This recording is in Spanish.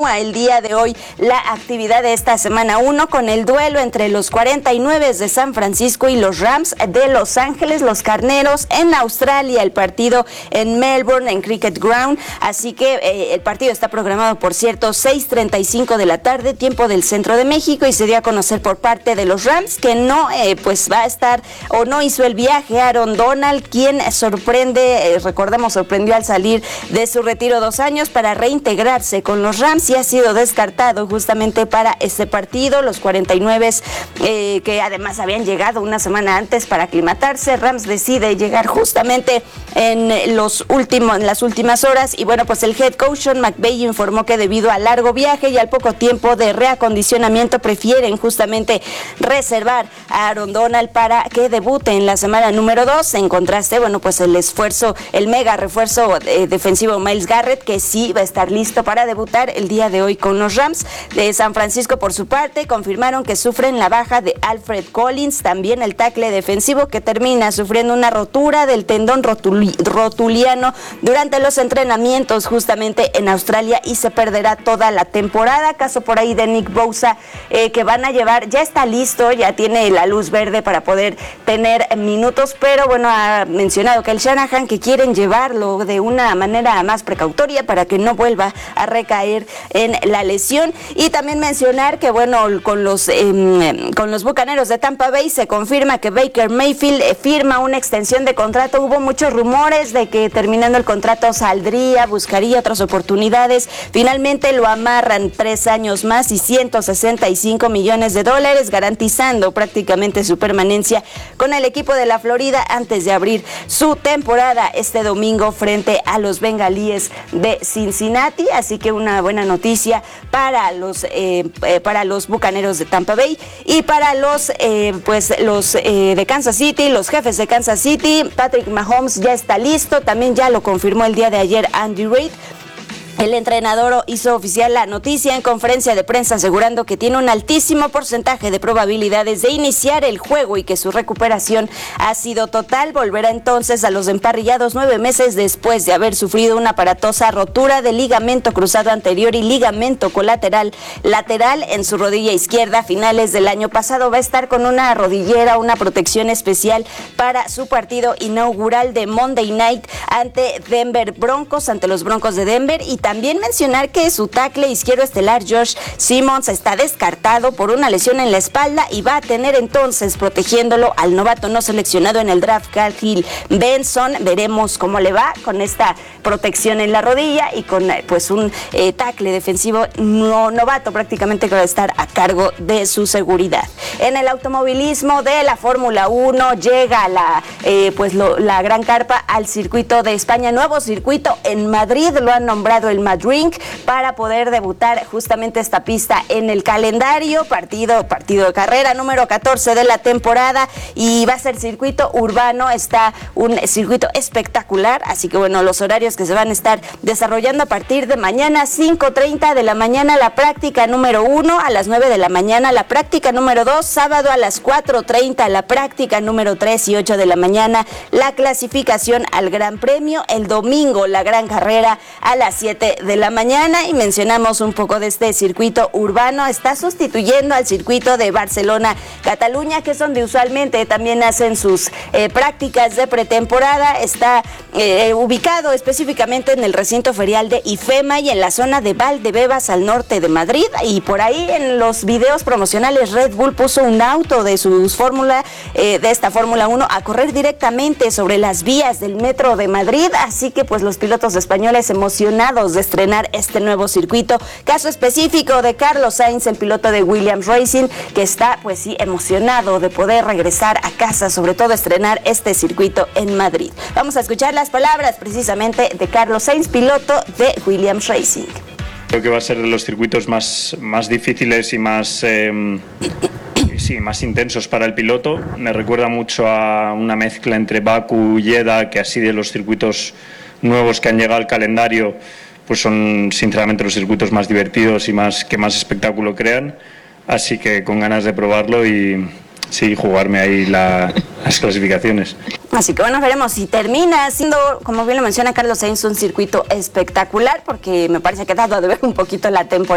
continúa el día de hoy la actividad de esta semana 1 con el duelo entre los 49 de San Francisco y los Rams de Los Ángeles, los Carneros en Australia, el partido en Melbourne, en Cricket Ground. Así que el partido está programado, por cierto, 6:35 de la tarde, tiempo del centro de México, y se dio a conocer por parte de los Rams que no va a estar o no hizo el viaje Aaron Donald, quien sorprendió al salir de su retiro 2 años para reintegrarse con los Rams y ha sido descartado justamente para este partido. Los 49 que además habían llegado una semana antes para aclimatarse, Rams decide llegar justamente en las últimas horas, y bueno, pues el head coach Sean McVay informó que debido al largo viaje y al poco tiempo de reacondicionamiento prefieren justamente reservar a Aaron Donald para que debute en la semana número 2. En contraste, bueno, pues el mega refuerzo defensivo Myles Garrett, que sí va a estar listo para debutar el día de hoy con los Rams de San Francisco. Por su parte, confirmaron que sufren la baja de Alfred Collins, también el tackle defensivo, que termina sufriendo una rotura del tendón rotuliano durante los entrenamientos justamente en Australia y se perderá toda la temporada. Caso por ahí de Nick Bosa, que van a llevar, ya está listo, ya tiene la luz verde para poder tener minutos, pero bueno, ha mencionado que el Shanahan que quieren llevarlo de una manera más precautoria para que no vuelva a recaer en la lesión. Y también mencionar que bueno, con los Bucaneros de Tampa Bay se confirma que Baker Mayfield firma una extensión de contrato. Hubo muchos rumores de que terminando el contrato buscaría otras oportunidades. Finalmente lo amarran 3 años más y $165 millones, garantizando prácticamente su permanencia con el equipo de la Florida antes de abrir su temporada este domingo frente a los Bengalíes de Cincinnati. Así que una buena noticia para los Bucaneros de Tampa Bay y para los de Kansas City, los jefes de Kansas City. Patrick Mahomes ya está listo, también ya lo confirmó el día de ayer Andy Reid. El entrenador hizo oficial la noticia en conferencia de prensa, asegurando que tiene un altísimo porcentaje de probabilidades de iniciar el juego y que su recuperación ha sido total. Volverá entonces a los emparrillados 9 meses después de haber sufrido una aparatosa rotura de ligamento cruzado anterior y ligamento colateral lateral en su rodilla izquierda a finales del año pasado. Va a estar con una rodillera, una protección especial para su partido inaugural de Monday Night ante los Broncos de Denver. Y también mencionar que su tackle izquierdo estelar Josh Simmons está descartado por una lesión en la espalda y va a tener entonces protegiéndolo al novato no seleccionado en el draft, Khalil Benson. Veremos cómo le va con esta protección en la rodilla y con un tackle defensivo novato prácticamente que va a estar a cargo de su seguridad. En el automovilismo de la Fórmula 1 llega la gran carpa al circuito de España, nuevo circuito en Madrid, lo han nombrado el Madrid, para poder debutar justamente esta pista en el calendario. Partido de carrera número 14 de la temporada y va a ser circuito urbano. Está un circuito espectacular, así que bueno, los horarios que se van a estar desarrollando a partir de mañana: 5:30 de la mañana la práctica número 1, a las 9 de la mañana la práctica número 2, sábado a las 4:30 la práctica número 3 y 8 de la mañana la clasificación al Gran Premio. El domingo la gran carrera a las 7 de la mañana. Y mencionamos un poco de este circuito urbano. Está sustituyendo al circuito de Barcelona-Cataluña, que es donde usualmente también hacen sus prácticas de pretemporada. Está ubicado específicamente en el recinto ferial de IFEMA y en la zona de Valdebebas al norte de Madrid. Y por ahí en los videos promocionales Red Bull puso un auto de esta Fórmula 1 a correr directamente sobre las vías del metro de Madrid. Así que pues los pilotos españoles emocionados de estrenar este nuevo circuito. Caso específico de Carlos Sainz, el piloto de Williams Racing, que está pues sí emocionado de poder regresar a casa, sobre todo estrenar este circuito en Madrid. Vamos a escuchar las palabras precisamente de Carlos Sainz, piloto de Williams Racing. Creo que va a ser de los circuitos más difíciles y más intensos para el piloto. Me recuerda mucho a una mezcla entre Bakú y Jeddah, que así de los circuitos nuevos que han llegado al calendario, pues son sinceramente los circuitos más divertidos y que más espectáculo crean. Así que con ganas de probarlo y sí, jugarme ahí las clasificaciones. Así que bueno, veremos si termina siendo, como bien lo menciona Carlos Sainz, un circuito espectacular, porque me parece que ha dado de ver un poquito la temporada.